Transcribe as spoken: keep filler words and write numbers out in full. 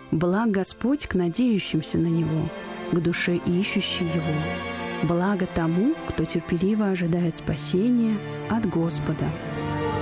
Благ Господь к надеющимся на Него, к душе ищущей Его. Благо тому, кто терпеливо ожидает спасения от Господа».